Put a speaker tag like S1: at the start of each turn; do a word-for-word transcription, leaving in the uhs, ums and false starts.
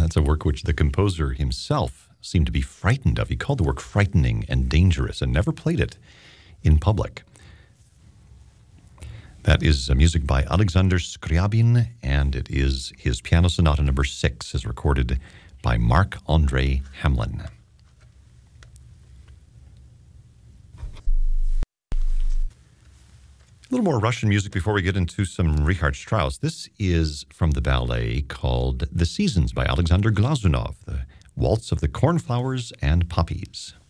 S1: That's a work which the composer himself seemed to be frightened of. He called the work frightening and dangerous and never played it in public. That is uh, music by Alexander Scriabin, and it is his Piano Sonata number six, as recorded by Marc-André Hamelin. A little more Russian music before we get into some Richard Strauss. This is from the ballet called The Seasons by Alexander Glazunov, the Waltz of the Cornflowers and Poppies.